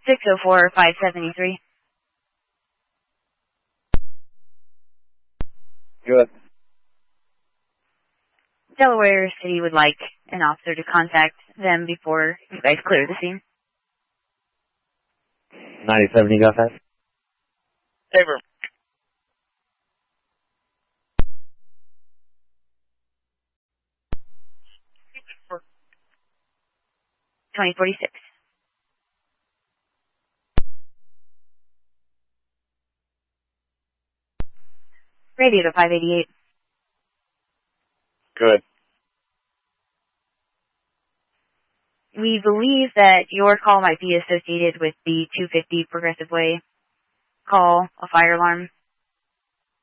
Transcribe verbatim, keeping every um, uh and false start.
six oh four, five seventy-three. Good. Delaware City would like an officer to contact them before you guys clear the scene. ninety-seven, you got that? Favor. twenty forty-six. Radio to five eighty-eight. Good. We believe that your call might be associated with the two fifty Progressive Way call, a fire alarm.